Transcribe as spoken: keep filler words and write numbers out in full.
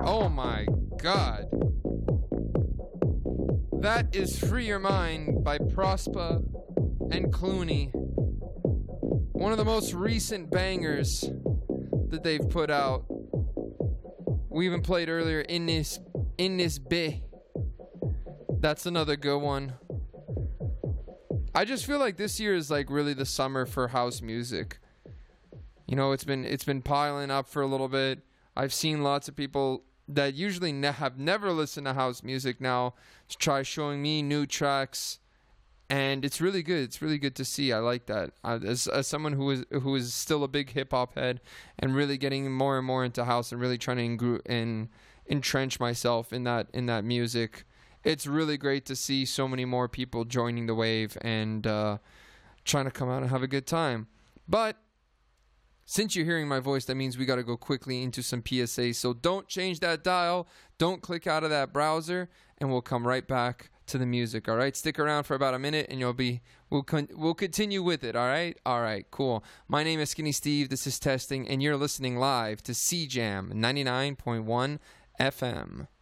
Oh my god. That is Free Your Mind by Prospa and Clooney. One of the most recent bangers that they've put out. We even played earlier In This In This Bay. That's another good one. I just feel like this year is like really the summer for house music. You know, it's been it's been piling up for a little bit. I've seen lots of people that usually ne- have never listened to house music now try showing me new tracks, and it's really good. It's really good to see. I like that. Uh, as, as someone who is who is still a big hip hop head and really getting more and more into house and really trying to ingru- and entrench myself in that in that music, it's really great to see so many more people joining the wave and uh, trying to come out and have a good time. But since you're hearing my voice, that means we got to go quickly into some P S As. So don't change that dial. Don't click out of that browser, and we'll come right back to the music. All right, stick around for about a minute, and you'll be we'll con- we'll continue with it. All right, all right, cool. My name is Skinny Steve. This is Testing, and you're listening live to C Jam ninety-nine point one F M.